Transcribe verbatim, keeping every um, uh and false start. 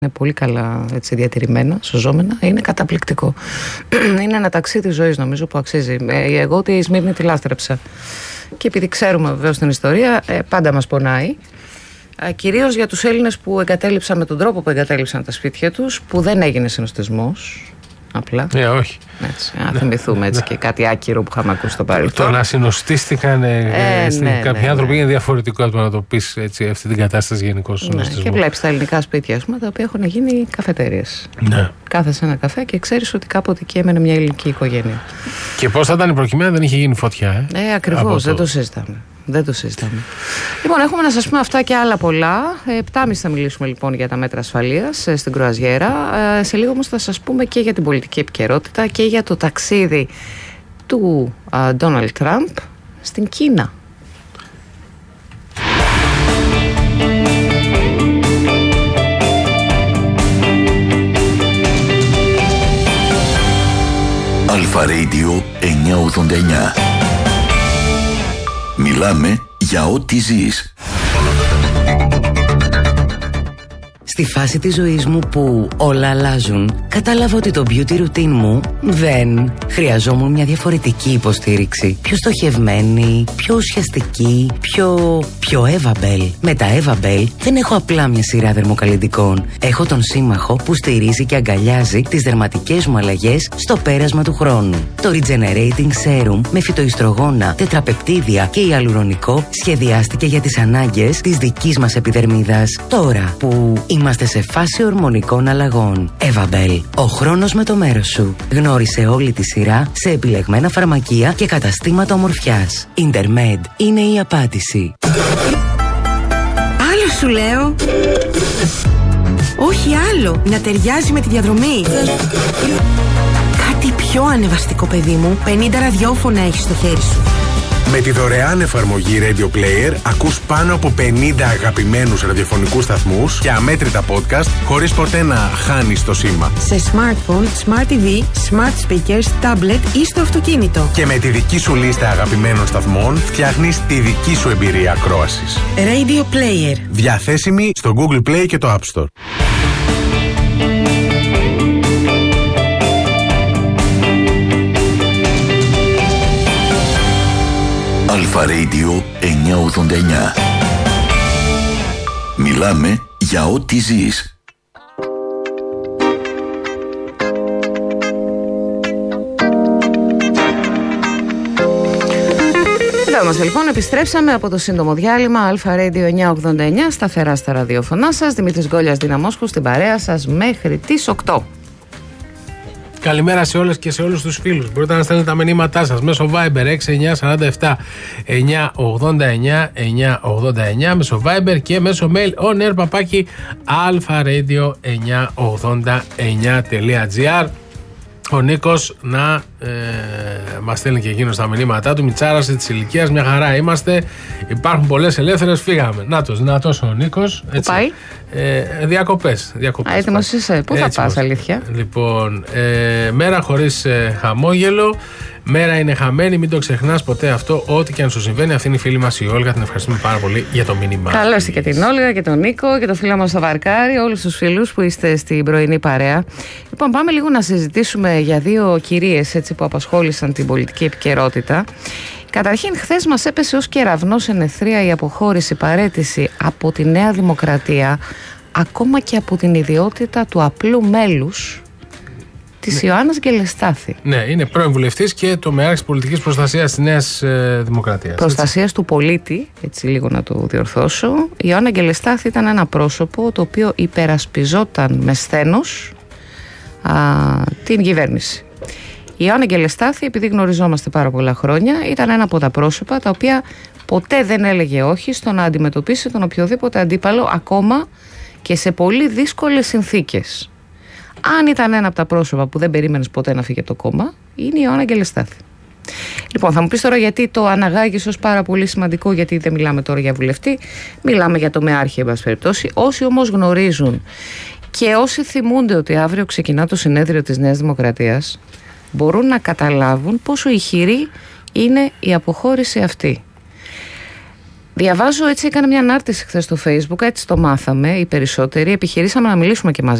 είναι πολύ καλά έτσι, διατηρημένα, σωζόμενα. Είναι καταπληκτικό. Είναι ένα ταξίδι ζωής, νομίζω, που αξίζει. Εγώ τη Σμύρνη τη λάστρεψα. Και επειδή ξέρουμε βεβαίως την ιστορία, πάντα μας πονάει. Κυρίως για τους Έλληνες που εγκατέλειψαν με τον τρόπο που εγκατέλειψαν τα σπίτια τους, που δεν έγινε συνοστισμός. Απλά. Ε, όχι. Έτσι, να θυμηθούμε έτσι και κάτι άκυρο που είχαμε ακούσει στο παρελθόν. Το να συνοστίστηκαν ε, στην, ναι, κάποιοι ναι, άνθρωποι ναι. είναι διαφορετικό από να το πεις έτσι, αυτή την κατάσταση γενικώς. Ναι, και βλέπεις τα ελληνικά σπίτια, ας πούμε, τα οποία έχουν γίνει καφετέριες. Ναι. Κάθεσαι ένα καφέ και ξέρεις ότι κάποτε εκεί έμενε μια ελληνική οικογένεια. Και πώς θα ήταν η προκειμένη, δεν είχε γίνει φωτιά. Ε, ε ακριβώς, δεν το συζητάμε. Δεν το συζητάμε. Λοιπόν, έχουμε να σας πούμε αυτά και άλλα πολλά. Επτά και μισή θα μιλήσουμε λοιπόν για τα μέτρα ασφαλείας ε, στην Κρουαζιέρα. Ε, σε λίγο όμως θα σας πούμε και για την πολιτική επικαιρότητα και για το ταξίδι του Ντόναλντ Τραμπ στην Κίνα. Αλφα Radio εννιακόσια ογδόντα εννιά. Μιλάμε για ό,τι ζεις. Στη φάση της ζωής μου που όλα αλλάζουν, κατάλαβα ότι το beauty routine μου δεν χρειαζόμουν μια διαφορετική υποστήριξη. Πιο στοχευμένη, πιο ουσιαστική, πιο... πιο Evabel. Με τα Evabel δεν έχω απλά μια σειρά δερμοκαλλυντικών. Έχω τον σύμμαχο που στηρίζει και αγκαλιάζει τις δερματικές μου αλλαγές στο πέρασμα του χρόνου. Το Regenerating Serum με φυτοϊστρογόνα, τετραπεπτίδια και ιαλουρονικό σχεδιάστηκε για τις ανάγκες της δικής μας επιδερμίδας. Τώρα που είμαστε σε φάση ορμονικών αλλαγών. Evabel. Ο χρόνος με το μέρος σου. Γνώρισε όλη τη σειρά σε επιλεγμένα φαρμακεία και καταστήματα ομορφιάς. Intermed είναι η απάντηση. Άλλο σου λέω. Όχι άλλο. Να ταιριάζει με τη διαδρομή. Κάτι πιο ανεβαστικό, παιδί μου. πενήντα ραδιόφωνα έχεις στο χέρι σου. Με τη δωρεάν εφαρμογή Radio Player ακούς πάνω από πενήντα αγαπημένους ραδιοφωνικούς σταθμούς και αμέτρητα podcast χωρίς ποτέ να χάνεις το σήμα. Σε smartphone, smart τι βι, smart speakers, tablet ή στο αυτοκίνητο. Και με τη δική σου λίστα αγαπημένων σταθμών φτιάχνεις τη δική σου εμπειρία ακρόασης. Radio Player. Διαθέσιμη στο Google Play και το App Store. Αλφα Radio εννιακόσια ογδόντα εννιά. Μιλάμε για ό,τι ζεις. Εδώ είμαστε λοιπόν, επιστρέψαμε από το σύντομο διάλειμμα. Αλφα Radio εννιακόσια ογδόντα εννιά, σταθερά στα ραδιόφωνά σας. Δημήτρης Γκόλιας, Δυναμόσκου, στην παρέα σας μέχρι τις οκτώ. Καλημέρα σε όλες και σε όλους τους φίλους. Μπορείτε να στέλνετε τα μηνύματά σας μέσω Viber έξι εννιά τέσσερα επτά εννιακόσια ογδόντα εννιά εννιακόσια ογδόντα εννιά, μέσω Viber και μέσω mail on air παπάκι αλφαραdio εννιακόσια ογδόντα εννιά τελεία τζι άρ. Ο Νίκος να ε, μας στέλνει και εκείνος τα μηνύματά του. Μιτσάρας της ηλικίας, μια χαρά είμαστε. Υπάρχουν πολλές ελεύθερες, φύγαμε. Νάτος, δυνατός ο Νίκος. Πού πάει? Ε, διακοπές. διακοπές Α, έτοιμος είσαι. Πού θα πας, αλήθεια? Λοιπόν, ε, μέρα χωρίς ε, χαμόγελο. Μέρα είναι χαμένη, μην το ξεχνάς ποτέ αυτό. Ό,τι και αν σου συμβαίνει, αυτή είναι η φίλη μας η Όλγα. Την ευχαριστούμε πάρα πολύ για το μήνυμα. Καλώς και την Όλγα και τον Νίκο και το φίλο μας το Βαρκάρι, όλους τους φίλους που είστε στην πρωινή παρέα. Λοιπόν, πάμε λίγο να συζητήσουμε για δύο κυρίες έτσι, που απασχόλησαν την πολιτική επικαιρότητα. Καταρχήν, χθες μας έπεσε ως κεραυνός εν αιθρία η αποχώρηση, παραίτηση από τη Νέα Δημοκρατία, ακόμα και από την ιδιότητα του απλού μέλους της ναι. Ιωάννας Γκελεστάθη. Ναι, είναι πρώην βουλευτής και τομεάρχης πολιτικής προστασίας της Νέας ε, Δημοκρατίας. Προστασίας έτσι. Του πολίτη, έτσι λίγο να το διορθώσω. Η Ιωάννα Γκελεστάθη ήταν ένα πρόσωπο το οποίο υπερασπιζόταν με σθένος α, την κυβέρνηση. Η Ιωάννα Γκελεστάθη, επειδή γνωριζόμαστε πάρα πολλά χρόνια, ήταν ένα από τα πρόσωπα τα οποία ποτέ δεν έλεγε όχι στο να αντιμετωπίσει τον οποιοδήποτε αντίπαλο, ακόμα και σε πολύ δύσκολες συνθήκες. Αν ήταν ένα από τα πρόσωπα που δεν περίμενες ποτέ να φύγει από το κόμμα, είναι η Ιωάννα Γκελεστάθη. Λοιπόν, θα μου πεις τώρα γιατί το αναγάγεις ως πάρα πολύ σημαντικό, γιατί δεν μιλάμε τώρα για βουλευτή, μιλάμε για τομεάρχη, εν πάση περιπτώσει. Όσοι όμως γνωρίζουν και όσοι θυμούνται ότι αύριο ξεκινά το συνέδριο της Νέας Δημοκρατίας, μπορούν να καταλάβουν πόσο ηχηρή είναι η αποχώρηση αυτή. Διαβάζω, έτσι έκανα μια ανάρτηση χθες στο Facebook, έτσι το μάθαμε οι περισσότεροι. Επιχειρήσαμε να μιλήσουμε και μαζί